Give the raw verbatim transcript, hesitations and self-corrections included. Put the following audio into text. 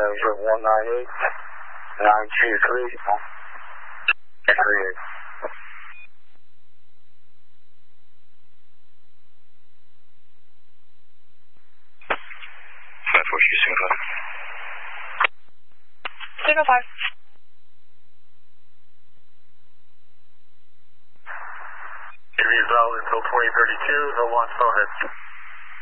Avenger one nine eight, nine two three, three eight. five four two, signal five. Signal five. Give you valid until twenty thirty-two, no launch, go ahead.